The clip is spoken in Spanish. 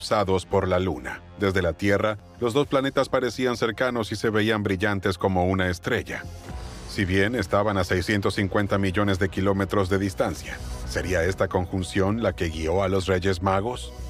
usados por la Luna. Desde la Tierra, los dos planetas parecían cercanos y se veían brillantes como una estrella. Si bien estaban a 650 millones de kilómetros de distancia, ¿sería esta conjunción la que guió a los Reyes Magos?